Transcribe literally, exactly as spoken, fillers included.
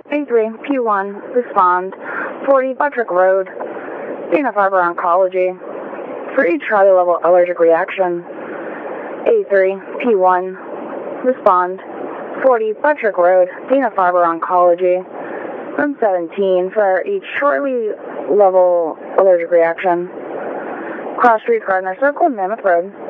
A three, P one, respond. forty, Buttrick Road, Dana-Farber Oncology. For each Charlie level allergic reaction. A three, P one, respond. forty, Buttrick Road, Dana-Farber Oncology. Room seventeen for each Charlie level allergic reaction. Cross Street, Gardner Circle, Mammoth Road.